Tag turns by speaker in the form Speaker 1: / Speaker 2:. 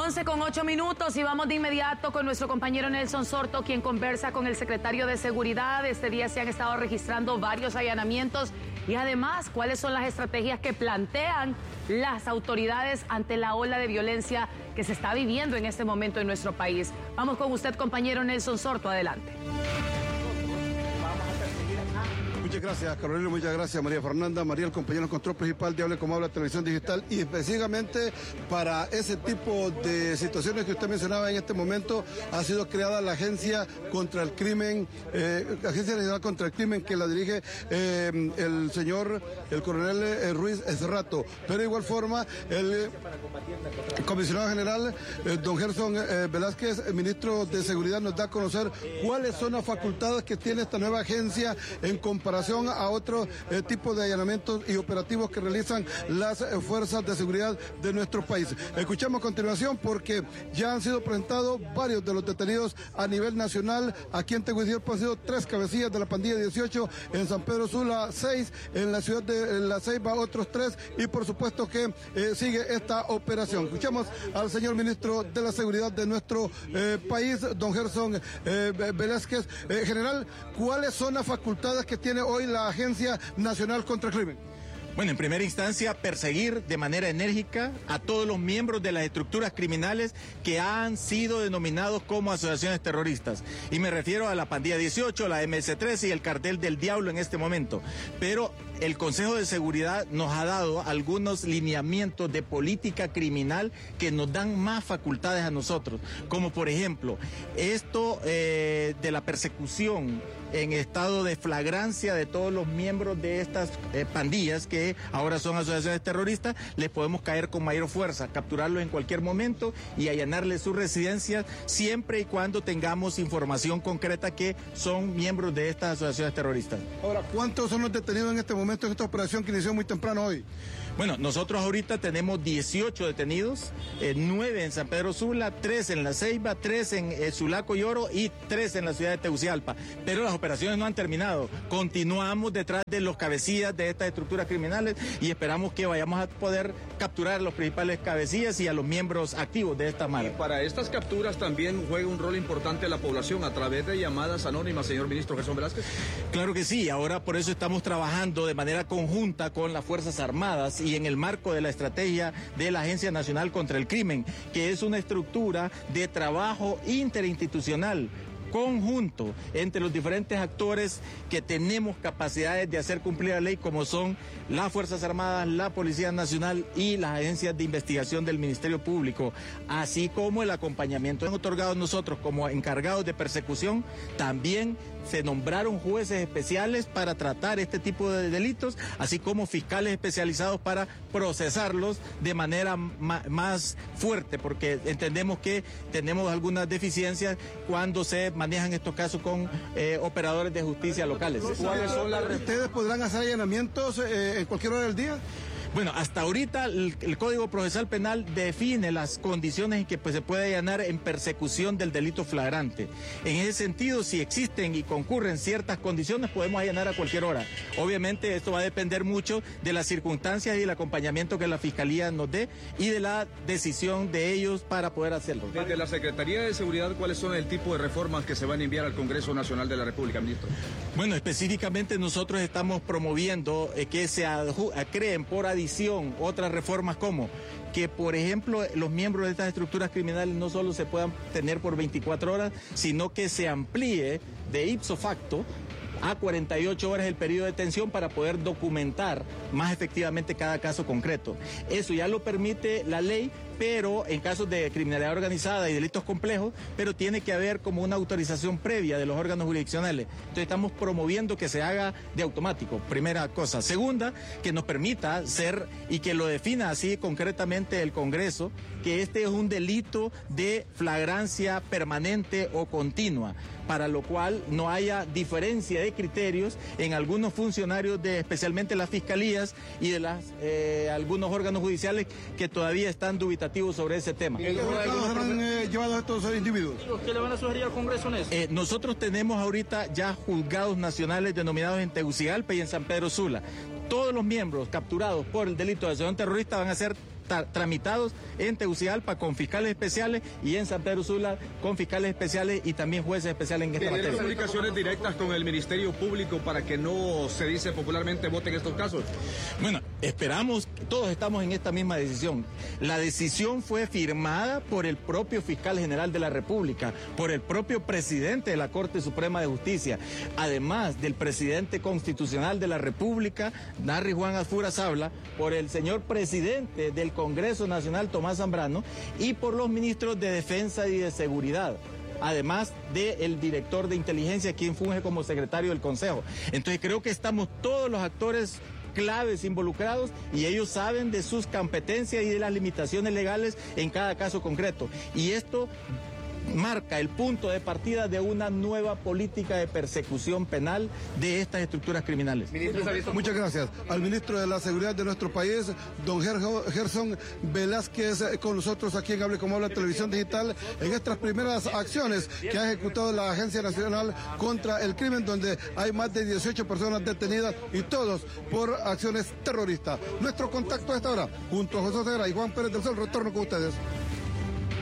Speaker 1: 11:08 y vamos de inmediato con nuestro compañero Nelson Sorto, quien conversa con el secretario de Seguridad. Este día se han estado registrando varios allanamientos y además, ¿cuáles son las estrategias que plantean las autoridades ante la ola de violencia que se está viviendo en este momento en nuestro país? Vamos con usted, compañero Nelson Sorto, adelante.
Speaker 2: Muchas gracias, Carolina, muchas gracias, María Fernanda, María, el compañero en control principal de Hable Como Habla Televisión Digital, y específicamente para ese tipo de situaciones que usted mencionaba en este momento, ha sido creada la Agencia contra el Crimen, Agencia Nacional contra el Crimen, que la dirige el coronel Ruiz Cerrato, pero de igual forma el comisionado general, don Gerson Velázquez, el ministro de Seguridad, nos da a conocer cuáles son las facultades que tiene esta nueva agencia en comparación a otros tipos de allanamientos y operativos que realizan las fuerzas de seguridad de nuestro país. Escuchamos a continuación porque ya han sido presentados varios de los detenidos a nivel nacional. Aquí en Tegucigalpa han sido 3 cabecillas de la pandilla 18, en San Pedro Sula 6, en la ciudad de La Ceiba otros 3, y por supuesto que sigue esta operación. Escuchamos al señor ministro de la Seguridad de nuestro país, don Gerson Velázquez. General, ¿cuáles son las facultades que tiene hoy la Agencia Nacional contra el Crimen?
Speaker 3: Bueno, en primera instancia, perseguir de manera enérgica a todos los miembros de las estructuras criminales que han sido denominados como asociaciones terroristas. Y me refiero a la pandilla 18, la MS-13 y el cartel del diablo en este momento. Pero el Consejo de Seguridad nos ha dado algunos lineamientos de política criminal que nos dan más facultades a nosotros, como por ejemplo, esto de la persecución en estado de flagrancia de todos los miembros de estas pandillas que ahora son asociaciones terroristas. Les podemos caer con mayor fuerza, capturarlos en cualquier momento y allanarles sus residencias, siempre y cuando tengamos información concreta que son miembros de estas asociaciones terroristas.
Speaker 2: Ahora, ¿cuántos son los detenidos en este momento en esta operación que inició muy temprano hoy?
Speaker 3: Bueno, nosotros ahorita tenemos 18 detenidos, 9 en San Pedro Sula, 3 en La Ceiba, 3 en Sulaco y Oro y 3 en la ciudad de Tegucigalpa. Pero las operaciones no han terminado. Continuamos detrás de los cabecillas de estas estructuras criminales y esperamos que vayamos a poder capturar a los principales cabecillas y a los miembros activos de esta mara.
Speaker 4: Y para estas capturas también juega un rol importante la población a través de llamadas anónimas, señor ministro Gerson Velázquez.
Speaker 3: Claro que sí, ahora por eso estamos trabajando de manera conjunta con las Fuerzas Armadas y en el marco de la estrategia de la Agencia Nacional contra el Crimen, que es una estructura de trabajo interinstitucional conjunto entre los diferentes actores que tenemos capacidades de hacer cumplir la ley, como son las Fuerzas Armadas, la Policía Nacional y las agencias de investigación del Ministerio Público, así como el acompañamiento han otorgado nosotros como encargados de persecución. También se nombraron jueces especiales para tratar este tipo de delitos, así como fiscales especializados para procesarlos de manera más fuerte, porque entendemos que tenemos algunas deficiencias cuando se manejan estos casos con operadores de justicia locales.
Speaker 2: ¿Cuáles son las... ¿Ustedes podrán hacer allanamientos en cualquier hora del día?
Speaker 3: Bueno, hasta ahorita el Código Procesal Penal define las condiciones en que se puede allanar en persecución del delito flagrante. En ese sentido, si existen y concurren ciertas condiciones, podemos allanar a cualquier hora. Obviamente esto va a depender mucho de las circunstancias y el acompañamiento que la Fiscalía nos dé y de la decisión de ellos para poder hacerlo.
Speaker 4: Desde la Secretaría de Seguridad, ¿cuáles son el tipo de reformas que se van a enviar al Congreso Nacional de la República, ministro?
Speaker 3: Bueno, específicamente nosotros estamos promoviendo que se creen por adición otras reformas, como que, por ejemplo, los miembros de estas estructuras criminales no solo se puedan tener por 24 horas, sino que se amplíe de ipso facto a 48 horas el periodo de detención para poder documentar más efectivamente cada caso concreto. Eso ya lo permite la ley, pero en casos de criminalidad organizada y delitos complejos, pero tiene que haber como una autorización previa de los órganos jurisdiccionales. Entonces estamos promoviendo que se haga de automático, primera cosa. Segunda, que nos permita ser, y que lo defina así concretamente el Congreso, que este es un delito de flagrancia permanente o continua, para lo cual no haya diferencia de criterios en algunos funcionarios de especialmente las fiscalías y de algunos órganos judiciales que todavía están dubitativos sobre ese tema.
Speaker 2: ¿Qué han llevado a estos individuos?
Speaker 4: ¿Qué le van a sugerir al Congreso en eso?
Speaker 3: Nosotros tenemos ahorita ya juzgados nacionales denominados en Tegucigalpa y en San Pedro Sula. Todos los miembros capturados por el delito de asociación terrorista van a ser tramitados en Tegucigalpa con fiscales especiales y en San Pedro Sula con fiscales especiales y también jueces especiales en esta materia.
Speaker 4: ¿Tienen comunicaciones directas con el Ministerio Público para que no, se dice popularmente, voten estos casos?
Speaker 3: Bueno, esperamos, todos estamos en esta misma decisión. La decisión fue firmada por el propio fiscal general de la República, por el propio presidente de la Corte Suprema de Justicia, además del presidente constitucional de la República, Narri Juan Asfura Sabla, por el señor presidente del Congreso Nacional, Tomás Zambrano, y por los ministros de Defensa y de Seguridad, además del director de inteligencia, quien funge como secretario del Consejo. Entonces creo que estamos todos los actores claves involucrados y ellos saben de sus competencias y de las limitaciones legales en cada caso concreto. Y esto marca el punto de partida de una nueva política de persecución penal de estas estructuras criminales.
Speaker 2: Muchas gracias. Al ministro de la Seguridad de nuestro país, don Gerson Velázquez, con nosotros aquí en Hable Como Habla Televisión Digital, en estas primeras acciones que ha ejecutado la Agencia Nacional contra el Crimen, donde hay más de 18 personas detenidas y todos por acciones terroristas. Nuestro contacto a esta hora, junto a José Ceguera y Juan Pérez del Sol, retorno con ustedes.